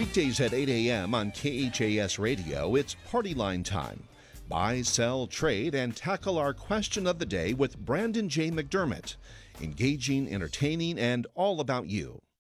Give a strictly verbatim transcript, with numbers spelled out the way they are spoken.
Weekdays at eight a.m. on K H A S Radio, it's Party Line time. Buy, sell, trade, and tackle our question of the day with Brandon J. McDermott. Engaging, entertaining, and all about you.